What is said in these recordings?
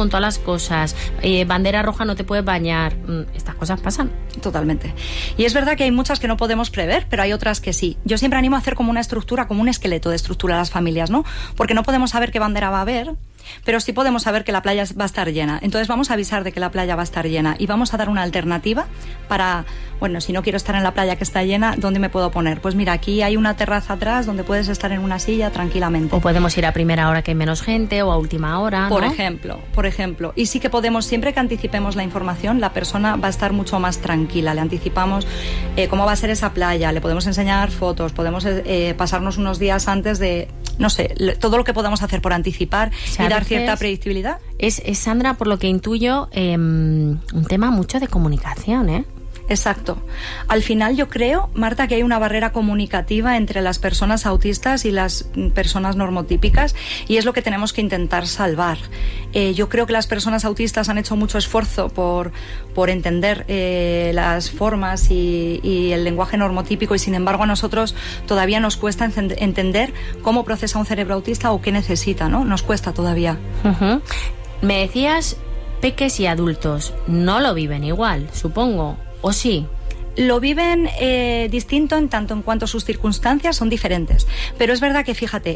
con todas las cosas, bandera roja, no te puedes bañar. Estas cosas pasan. Totalmente. Y es verdad que hay muchas que no podemos prever, pero hay otras que sí. Yo siempre animo a hacer como una estructura, como un esqueleto de estructura a las familias, ¿no? Porque no podemos saber qué bandera va a haber, pero sí podemos saber que la playa va a estar llena. Entonces vamos a avisar de que la playa va a estar llena y vamos a dar una alternativa para, bueno, si no quiero estar en la playa que está llena, ¿dónde me puedo poner? Pues mira, aquí hay una terraza atrás donde puedes estar en una silla tranquilamente. O podemos ir a primera hora que hay menos gente o a última hora, ¿no? Por ejemplo. Y sí que podemos, siempre que anticipemos la información, la persona va a estar mucho más tranquila. Le anticipamos cómo va a ser esa playa, le podemos enseñar fotos, podemos pasarnos unos días antes de, no sé, todo lo que podamos hacer por anticipar y dar cierta predictibilidad. Es, Sandra, por lo que intuyo, un tema mucho de comunicación, ¿eh? Exacto. Al final yo creo, Marta, que hay una barrera comunicativa entre las personas autistas y las personas normotípicas y es lo que tenemos que intentar salvar. Yo creo que las personas autistas han hecho mucho esfuerzo por entender las formas y el lenguaje normotípico y sin embargo a nosotros todavía nos cuesta entender cómo procesa un cerebro autista o qué necesita, ¿no? Nos cuesta todavía. Uh-huh. Me decías peques y adultos, no lo viven igual, supongo. ¿O sí? Lo viven distinto en tanto en cuanto sus circunstancias son diferentes. Pero es verdad que, fíjate,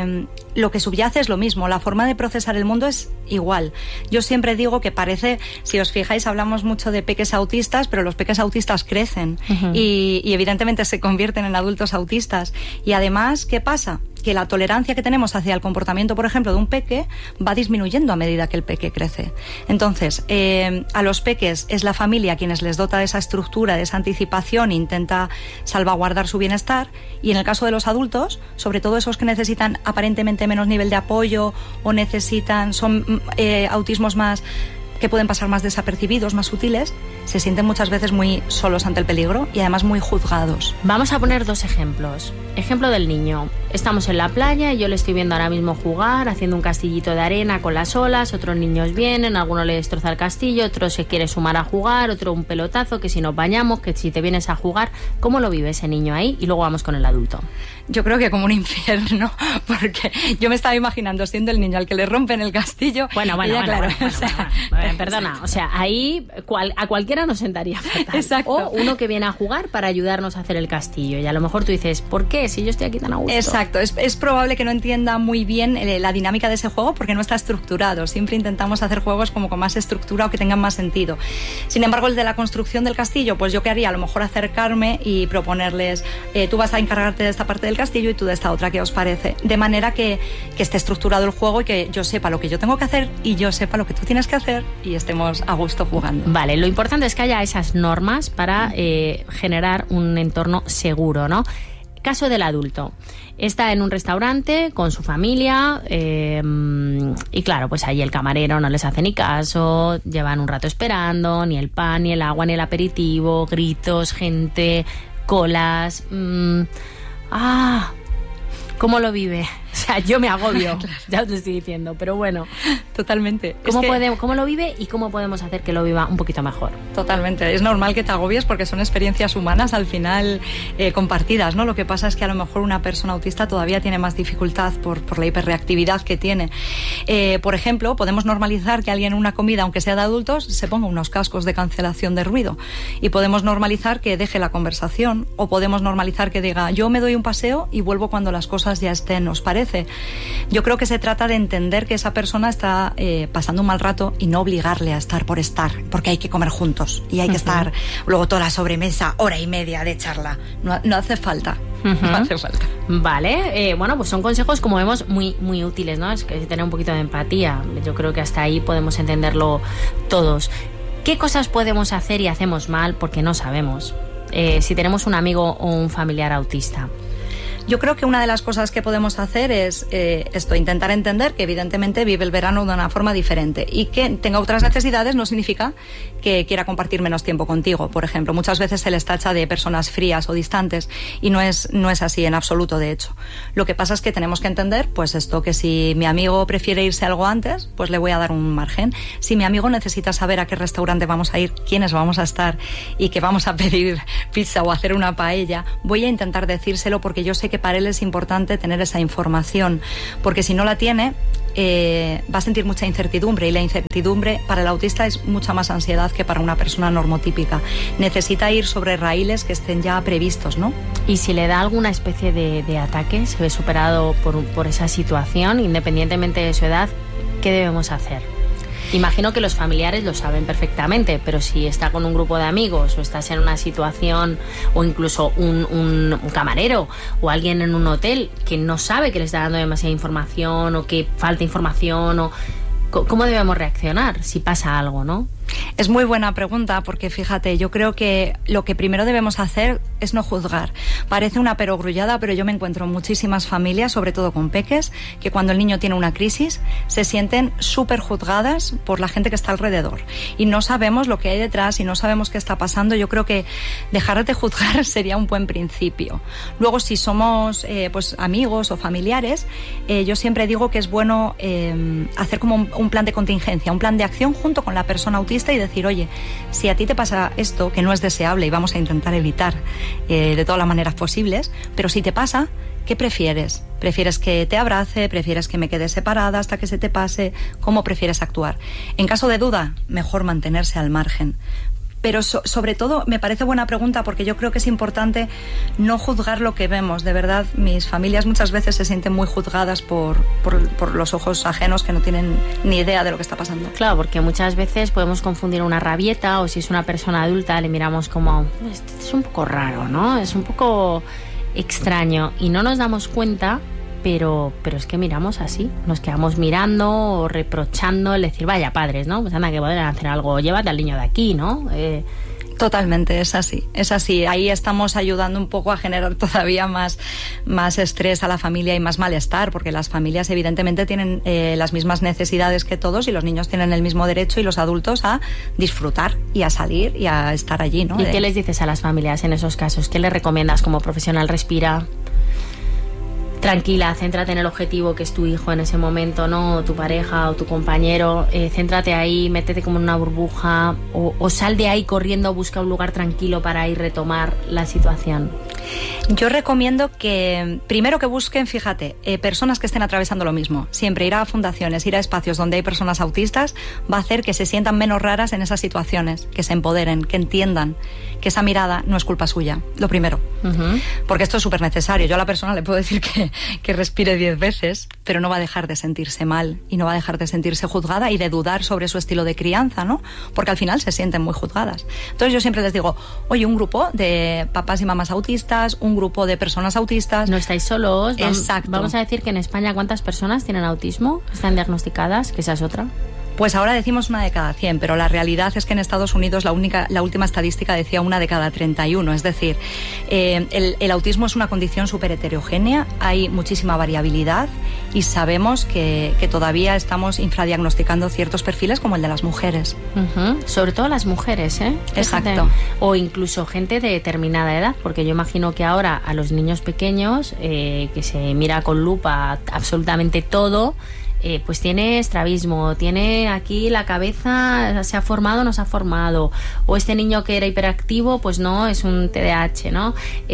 lo que subyace es lo mismo. La forma de procesar el mundo es igual. Yo siempre digo que parece, si os fijáis, hablamos mucho de peques autistas, pero los peques autistas crecen y evidentemente se convierten en adultos autistas. Y además, ¿qué pasa? Que la tolerancia que tenemos hacia el comportamiento, por ejemplo, de un peque va disminuyendo a medida que el peque crece. Entonces, a los peques es la familia quienes les dota de esa estructura, de esa anticipación e intenta salvaguardar su bienestar. Y en el caso de los adultos, sobre todo esos que necesitan aparentemente menos nivel de apoyo o son autismos más que pueden pasar más desapercibidos, más sutiles, se sienten muchas veces muy solos ante el peligro y además muy juzgados. Vamos a poner dos ejemplos. Ejemplo del niño. Estamos en la playa y yo le estoy viendo ahora mismo jugar, haciendo un castillito de arena con las olas, otros niños vienen, alguno le destroza el castillo, otro se quiere sumar a jugar, otro un pelotazo, que si nos bañamos, que si te vienes a jugar. ¿Cómo lo vive ese niño ahí? Y luego vamos con el adulto. Yo creo que como un infierno, porque yo me estaba imaginando siendo el niño al que le rompen el castillo. Bueno, perdona, o sea, ahí a cualquiera nos sentaría fatal. Exacto. O uno que viene a jugar para ayudarnos a hacer el castillo y a lo mejor tú dices, ¿por qué? Si yo estoy aquí tan a gusto. Exacto, es probable que no entienda muy bien la dinámica de ese juego porque no está estructurado. Siempre intentamos hacer juegos como con más estructura o que tengan más sentido. Sin embargo, el de la construcción del castillo, pues yo qué haría, a lo mejor acercarme y proponerles, tú vas a encargarte de esta parte del castillo y tú de esta otra, ¿qué os parece? De manera que esté estructurado el juego y que yo sepa lo que yo tengo que hacer y yo sepa lo que tú tienes que hacer y estemos a gusto jugando. Vale, lo importante es que haya esas normas para generar un entorno seguro, ¿no? Caso del adulto. Está en un restaurante con su familia y claro, pues ahí el camarero no les hace ni caso, llevan un rato esperando, ni el pan, ni el agua, ni el aperitivo, gritos, gente, colas. ¿Cómo lo vive? O sea, yo me agobio, ya os lo estoy diciendo, pero bueno. Totalmente. ¿Cómo lo vive y cómo podemos hacer que lo viva un poquito mejor? Totalmente. Es normal que te agobies porque son experiencias humanas al final compartidas, ¿no? Lo que pasa es que a lo mejor una persona autista todavía tiene más dificultad por la hiperreactividad que tiene. Por ejemplo, podemos normalizar que alguien en una comida, aunque sea de adultos, se ponga unos cascos de cancelación de ruido. Y podemos normalizar que deje la conversación o podemos normalizar que diga, yo me doy un paseo y vuelvo cuando las cosas ya estén, ¿os parece? Yo creo que se trata de entender que esa persona está pasando un mal rato y no obligarle a estar por estar, porque hay que comer juntos y hay que estar luego toda la sobremesa, hora y media de charla. No hace falta. No hace falta. Vale, bueno, pues son consejos, como vemos, muy, muy útiles, ¿no? Es que tener un poquito de empatía. Yo creo que hasta ahí podemos entenderlo todos. ¿Qué cosas podemos hacer y hacemos mal porque no sabemos? Si tenemos un amigo o un familiar autista. Yo creo que una de las cosas que podemos hacer es intentar entender que evidentemente vive el verano de una forma diferente y que tenga otras necesidades no significa que quiera compartir menos tiempo contigo. Por ejemplo, muchas veces se les tacha de personas frías o distantes y no es así en absoluto, de hecho. Lo que pasa es que tenemos que entender, pues esto, que si mi amigo prefiere irse algo antes, pues le voy a dar un margen. Si mi amigo necesita saber a qué restaurante vamos a ir, quiénes vamos a estar y que vamos a pedir pizza o hacer una paella, voy a intentar decírselo porque yo sé que que para él es importante tener esa información, porque si no la tiene, va a sentir mucha incertidumbre, y la incertidumbre para el autista es mucha más ansiedad que para una persona normotípica. Necesita ir sobre raíles que estén ya previstos, ¿no? Y si le da alguna especie de ataque, se ve superado por esa situación, independientemente de su edad, ¿qué debemos hacer? Imagino que los familiares lo saben perfectamente, pero si está con un grupo de amigos o estás en una situación, o incluso un camarero o alguien en un hotel que no sabe que le está dando demasiada información o que falta información, o ¿cómo debemos reaccionar si pasa algo, no? Es muy buena pregunta, porque fíjate, yo creo que lo que primero debemos hacer es no juzgar. Parece una perogrullada, pero yo me encuentro muchísimas familias, sobre todo con peques, que cuando el niño tiene una crisis se sienten súper juzgadas por la gente que está alrededor. Y no sabemos lo que hay detrás y no sabemos qué está pasando. Yo creo que dejar de juzgar sería un buen principio. Luego, si somos pues amigos o familiares, yo siempre digo que es bueno hacer como un plan de contingencia, un plan de acción junto con la persona autista, y decir, oye, si a ti te pasa esto, que no es deseable y vamos a intentar evitar de todas las maneras posibles, pero si te pasa, ¿qué prefieres? ¿Prefieres que te abrace? ¿Prefieres que me quede separada hasta que se te pase? ¿Cómo prefieres actuar? En caso de duda, mejor mantenerse al margen. Pero sobre todo me parece buena pregunta, porque yo creo que es importante no juzgar lo que vemos. De verdad, mis familias muchas veces se sienten muy juzgadas por los ojos ajenos que no tienen ni idea de lo que está pasando. Claro, porque muchas veces podemos confundir una rabieta, o si es una persona adulta le miramos como, es un poco raro, ¿no? Es un poco extraño, y no nos damos cuenta. Pero es que miramos así, nos quedamos mirando o reprochando, el decir, vaya padres, ¿no? Pues anda, que podrían hacer algo, llévate al niño de aquí, ¿no? Totalmente, es así. Ahí estamos ayudando un poco a generar todavía más estrés a la familia y más malestar, porque las familias evidentemente tienen las mismas necesidades que todos, y los niños tienen el mismo derecho, y los adultos a disfrutar y a salir y a estar allí, ¿no? ¿Y qué les dices a las familias en esos casos? ¿Qué les recomiendas como profesional? Respira, tranquila, céntrate en el objetivo, que es tu hijo en ese momento, ¿no? O tu pareja o tu compañero, céntrate ahí, métete como en una burbuja, o sal de ahí corriendo, busca un lugar tranquilo para ir retomar la situación. Yo recomiendo que primero que busquen, fíjate, personas que estén atravesando lo mismo. Siempre ir a fundaciones, ir a espacios donde hay personas autistas va a hacer que se sientan menos raras en esas situaciones, que se empoderen, que entiendan que esa mirada no es culpa suya, lo primero. Uh-huh. Porque esto es súper necesario. Yo a la persona le puedo decir que respire 10 veces, pero no va a dejar de sentirse mal y no va a dejar de sentirse juzgada y de dudar sobre su estilo de crianza, ¿no? Porque al final se sienten muy juzgadas. Entonces yo siempre les digo, oye, un grupo de papás y mamás autistas, un grupo de personas autistas. No estáis solos. Exacto. Vamos a decir que en España, ¿cuántas personas tienen autismo? ¿Están diagnosticadas? Que esa es otra. Pues ahora decimos 1 de cada 100, pero la realidad es que en Estados Unidos la última estadística decía 1 de cada 31. Es decir, el autismo es una condición súper heterogénea, hay muchísima variabilidad, y sabemos que todavía estamos infradiagnosticando ciertos perfiles, como el de las mujeres. Uh-huh. Sobre todo las mujeres, ¿eh? Exacto. O incluso gente de determinada edad, porque yo imagino que ahora a los niños pequeños, que se mira con lupa absolutamente todo, pues tiene estrabismo, tiene aquí la cabeza, se ha formado o no se ha formado, o este niño que era hiperactivo, pues no, es un TDAH, ¿no?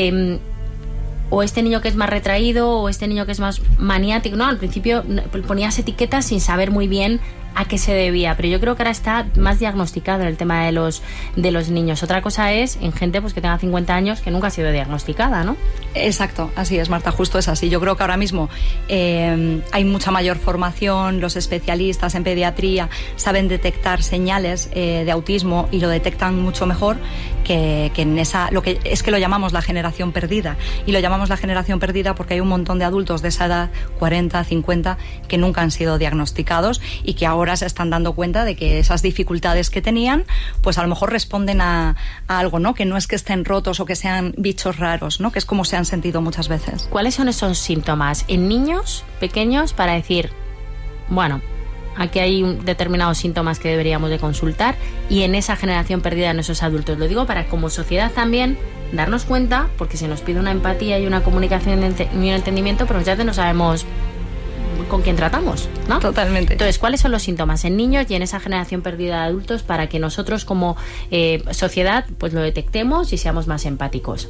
O este niño que es más retraído, o este niño que es más maniático, ¿no? Al principio ponías etiquetas sin saber muy bien a qué se debía, pero yo creo que ahora está más diagnosticado en el tema de los niños. Otra cosa es en gente pues que tenga 50 años que nunca ha sido diagnosticada, ¿no? Exacto, así es, Marta, justo es así. Yo creo que ahora mismo hay mucha mayor formación, los especialistas en pediatría saben detectar señales de autismo y lo detectan mucho mejor que en lo llamamos la generación perdida. Y lo llamamos la generación perdida porque hay un montón de adultos de esa edad, 40, 50, que nunca han sido diagnosticados y que ahora se están dando cuenta de que esas dificultades que tenían, pues a lo mejor responden a algo, ¿no? Que no es que estén rotos o que sean bichos raros, ¿no? Que es como se han sentido muchas veces. ¿Cuáles son esos síntomas en niños pequeños para decir, bueno, aquí hay determinados síntomas que deberíamos de consultar, y en esa generación perdida, en esos adultos? Lo digo para como sociedad también darnos cuenta, porque se nos pide una empatía y una comunicación y un entendimiento, pero muchas veces no sabemos con quién tratamos. ¿no? Totalmente. Entonces, ¿cuáles son los síntomas en niños y en esa generación perdida de adultos para que nosotros como sociedad pues lo detectemos y seamos más empáticos?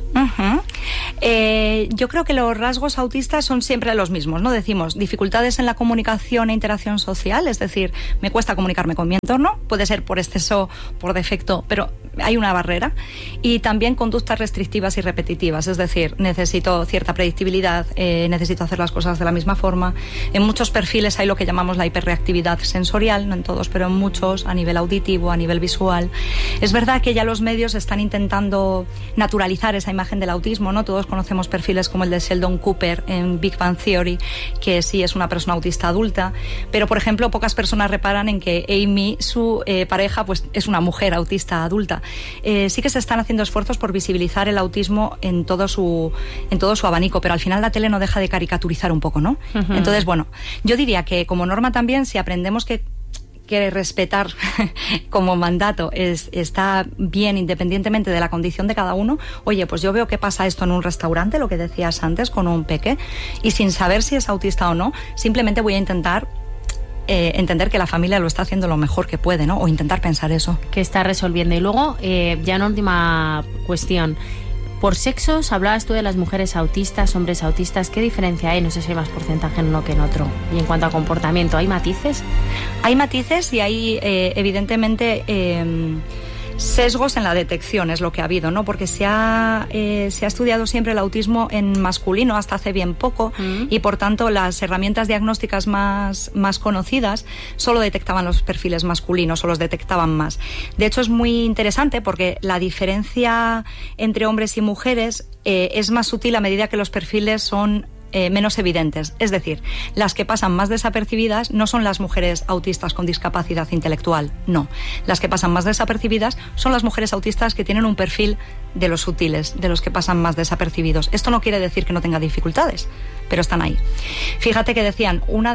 Yo creo que los rasgos autistas son siempre los mismos, ¿no? Decimos dificultades en la comunicación e interacción social, es decir, me cuesta comunicarme con mi entorno, puede ser por exceso, por defecto, pero hay una barrera. Y también conductas restrictivas y repetitivas, es decir, necesito cierta predictibilidad, necesito hacer las cosas de la misma forma. En muchos perfiles hay lo que llamamos la hiperreactividad sensorial, no en todos, pero en muchos, a nivel auditivo, a nivel visual. Es verdad que ya los medios están intentando naturalizar esa imagen del autismo, ¿no? Todos conocemos perfiles como el de Sheldon Cooper en Big Bang Theory, que sí es una persona autista adulta, pero por ejemplo pocas personas reparan en que Amy, su pareja, pues es una mujer autista adulta. Sí que se están haciendo esfuerzos por visibilizar el autismo en todo su abanico, pero al final la tele no deja de caricaturizar un poco, ¿no? Uh-huh. Entonces, bueno, yo diría que como norma también, si aprendemos que respetar como mandato está bien independientemente de la condición de cada uno, oye, pues yo veo que pasa esto en un restaurante, lo que decías antes, con un peque, y sin saber si es autista o no, simplemente voy a intentar entender que la familia lo está haciendo lo mejor que puede, ¿no? O intentar pensar eso. Que está resolviendo. Y luego, ya en última cuestión, por sexos, hablabas tú de las mujeres autistas, hombres autistas, ¿qué diferencia hay? No sé si hay más porcentaje en uno que en otro. Y en cuanto a comportamiento, ¿hay matices? Hay matices y hay, evidentemente, sesgos en la detección, es lo que ha habido, ¿no? Porque se ha estudiado siempre el autismo en masculino hasta hace bien poco y por tanto las herramientas diagnósticas más conocidas solo detectaban los perfiles masculinos o los detectaban más. De hecho es muy interesante porque la diferencia entre hombres y mujeres es más sutil a medida que los perfiles son menos evidentes. Es decir, las que pasan más desapercibidas no son las mujeres autistas con discapacidad intelectual, no. Las que pasan más desapercibidas son las mujeres autistas que tienen un perfil de los sutiles, de los que pasan más desapercibidos. Esto no quiere decir que no tenga dificultades, pero están ahí. Fíjate que decían, una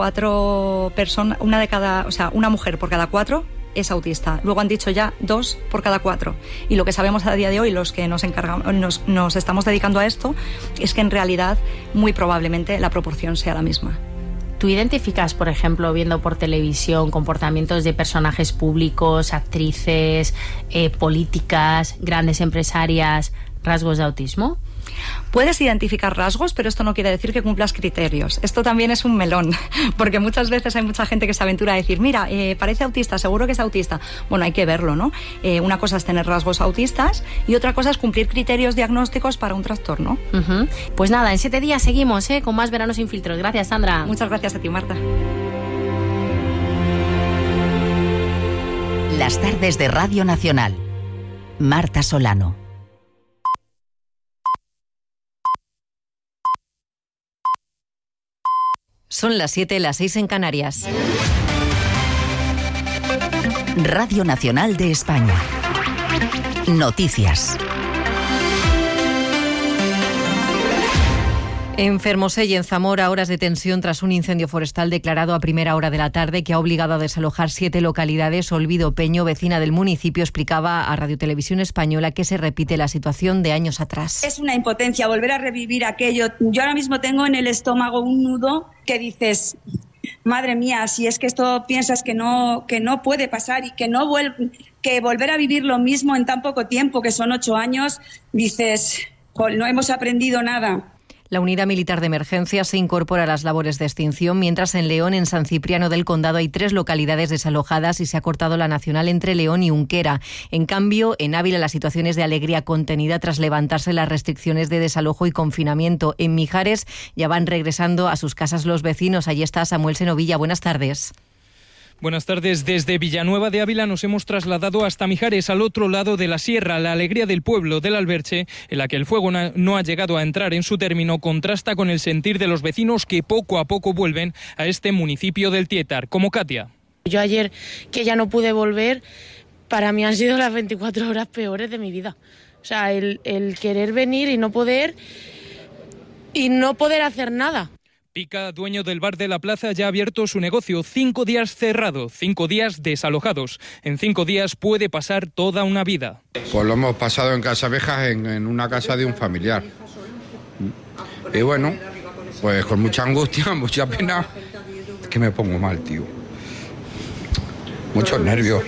mujer por cada 4 es autista. Luego han dicho ya 2 por cada 4. Y lo que sabemos a día de hoy, los que nos estamos dedicando a esto, es que en realidad muy probablemente la proporción sea la misma. ¿Tú identificas, por ejemplo, viendo por televisión comportamientos de personajes públicos, actrices, políticas, grandes empresarias, rasgos de autismo? Puedes identificar rasgos, pero esto no quiere decir que cumplas criterios. Esto también es un melón, porque muchas veces hay mucha gente que se aventura a decir, mira, parece autista, seguro que es autista. Bueno, hay que verlo, ¿no? Una cosa es tener rasgos autistas y otra cosa es cumplir criterios diagnósticos para un trastorno. Uh-huh. Pues nada, en 7 días seguimos con más Verano sin filtros. Gracias, Sandra. Muchas gracias a ti, Marta. Las tardes de Radio Nacional. Marta Solano. Son las 7, las 6 en Canarias. Radio Nacional de España. Noticias. En Fermosell y en Zamora, horas de tensión tras un incendio forestal declarado a primera hora de la tarde que ha obligado a desalojar 7 localidades. Olvido Peño, vecina del municipio, explicaba a Radio Televisión Española que se repite la situación de años atrás. Es una impotencia volver a revivir aquello. Yo ahora mismo tengo en el estómago un nudo que dices, madre mía, si es que esto piensas que no puede pasar y que que volver a vivir lo mismo en tan poco tiempo, que son 8 años, dices, no hemos aprendido nada. La unidad militar de emergencia se incorpora a las labores de extinción, mientras en León, en San Cipriano del Condado, hay 3 localidades desalojadas y se ha cortado la nacional entre León y Unquera. En cambio, en Ávila la situación es de alegría contenida tras levantarse las restricciones de desalojo y confinamiento. En Mijares ya van regresando a sus casas los vecinos. Allí está Samuel Senovilla. Buenas tardes. Buenas tardes. Desde Villanueva de Ávila nos hemos trasladado hasta Mijares, al otro lado de la sierra. La alegría del pueblo del Alberche, en la que el fuego no ha llegado a entrar en su término, contrasta con el sentir de los vecinos que poco a poco vuelven a este municipio del Tietar, como Katia. Yo ayer, que ya no pude volver, para mí han sido las 24 horas peores de mi vida. O sea, el querer venir y no poder hacer nada. Pica, dueño del bar de la plaza, ya ha abierto su negocio. 5 días cerrado, 5 días desalojados. En 5 días puede pasar toda una vida. Pues lo hemos pasado en Casavejas, en una casa de un familiar. Y bueno, pues con mucha angustia, mucha pena, que me pongo mal, tío. Muchos nervios.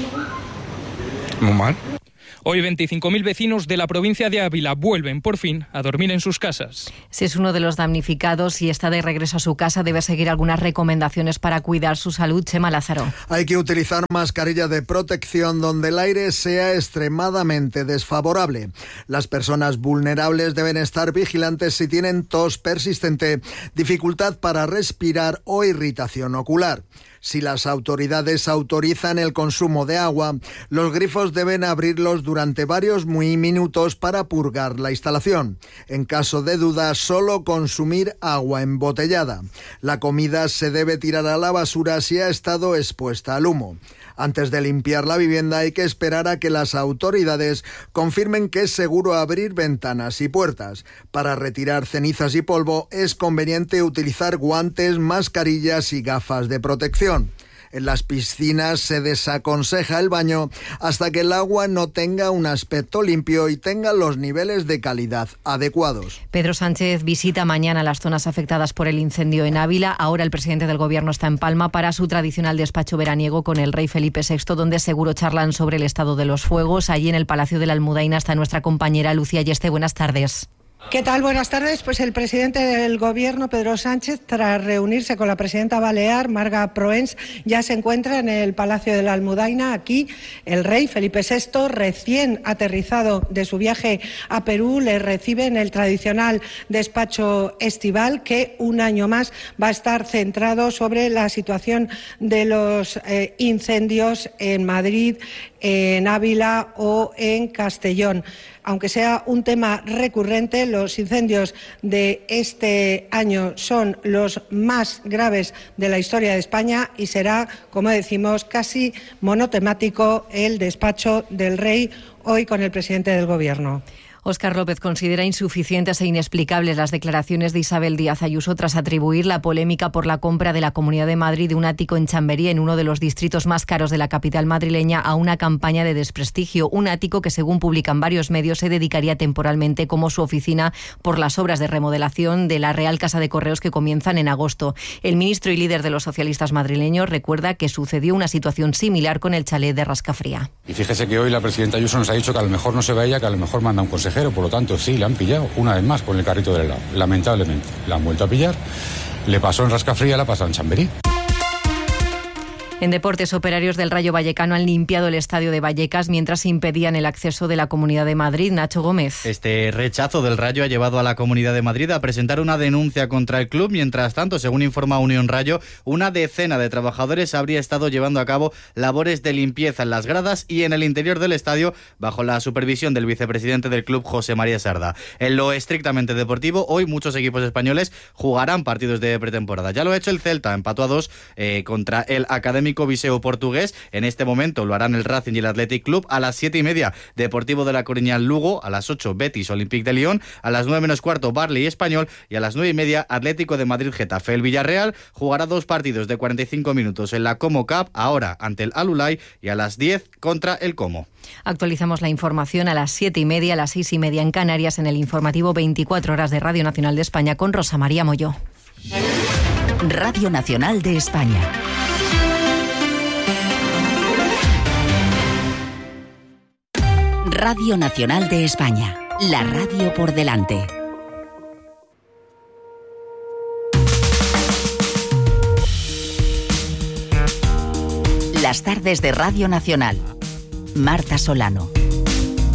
Muy mal. Hoy 25.000 vecinos de la provincia de Ávila vuelven por fin a dormir en sus casas. Si es uno de los damnificados y está de regreso a su casa, debe seguir algunas recomendaciones para cuidar su salud. Chema Lázaro. Hay que utilizar mascarilla de protección donde el aire sea extremadamente desfavorable. Las personas vulnerables deben estar vigilantes si tienen tos persistente, dificultad para respirar o irritación ocular. Si las autoridades autorizan el consumo de agua, los grifos deben abrirlos durante varios minutos para purgar la instalación. En caso de duda, solo consumir agua embotellada. La comida se debe tirar a la basura si ha estado expuesta al humo. Antes de limpiar la vivienda hay que esperar a que las autoridades confirmen que es seguro abrir ventanas y puertas. Para retirar cenizas y polvo es conveniente utilizar guantes, mascarillas y gafas de protección. En las piscinas se desaconseja el baño hasta que el agua no tenga un aspecto limpio y tenga los niveles de calidad adecuados. Pedro Sánchez visita mañana las zonas afectadas por el incendio en Ávila. Ahora el presidente del Gobierno está en Palma para su tradicional despacho veraniego con el rey Felipe VI, donde seguro charlan sobre el estado de los fuegos. Allí en el Palacio de la Almudaina está nuestra compañera Lucía Yeste. Buenas tardes. ¿Qué tal? Buenas tardes. Pues el presidente del Gobierno, Pedro Sánchez, tras reunirse con la presidenta balear, Marga Proens, ya se encuentra en el Palacio de la Almudaina. Aquí el rey Felipe VI, recién aterrizado de su viaje a Perú, le recibe en el tradicional despacho estival que un año más va a estar centrado sobre la situación de los incendios en Madrid, en Ávila o en Castellón. Aunque sea un tema recurrente, los incendios de este año son los más graves de la historia de España y será, como decimos, casi monotemático el despacho del rey hoy con el presidente del Gobierno. Óscar López considera insuficientes e inexplicables las declaraciones de Isabel Díaz Ayuso tras atribuir la polémica por la compra de la Comunidad de Madrid de un ático en Chamberí, en uno de los distritos más caros de la capital madrileña, a una campaña de desprestigio. Un ático que, según publican varios medios, se dedicaría temporalmente como su oficina por las obras de remodelación de la Real Casa de Correos que comienzan en agosto. El ministro y líder de los socialistas madrileños recuerda que sucedió una situación similar con el chalet de Rascafría. Y fíjese que hoy la presidenta Ayuso nos ha dicho que a lo mejor no se va ella, que a lo mejor manda un consejero. Por lo tanto, sí, la han pillado una vez más con el carrito del helado. Lamentablemente, la han vuelto a pillar. Le pasó en Rascafría, la pasó en Chamberí. En deportes, operarios del Rayo Vallecano han limpiado el estadio de Vallecas mientras impedían el acceso de la Comunidad de Madrid. Nacho Gómez. Este rechazo del Rayo ha llevado a la Comunidad de Madrid a presentar una denuncia contra el club. Mientras tanto, según informa Unión Rayo, una decena de trabajadores habría estado llevando a cabo labores de limpieza en las gradas y en el interior del estadio bajo la supervisión del vicepresidente del club, José María Sarda. En lo estrictamente deportivo, hoy muchos equipos españoles jugarán partidos de pretemporada. Ya lo ha hecho el Celta, empató a 2 contra el Académico Viseu portugués. En este momento lo harán el Racing y el Athletic Club. A las 7:30, Deportivo de La Coruña Lugo. A las 8, Betis Olympique de Lyon. A las 9:15, Barley Español. Y a las 9:30, Atlético de Madrid Getafe. El Villarreal jugará 2 partidos de 45 minutos en la Como Cup, ahora ante el Al-Ulay, y a las 10 contra el Como. Actualizamos la información a las 7:30, a las 6:30 en Canarias, en el informativo 24 horas de Radio Nacional de España con Rosa María Molló. Radio Nacional de España. Radio Nacional de España, la radio por delante. Las tardes de Radio Nacional. Marta Solano.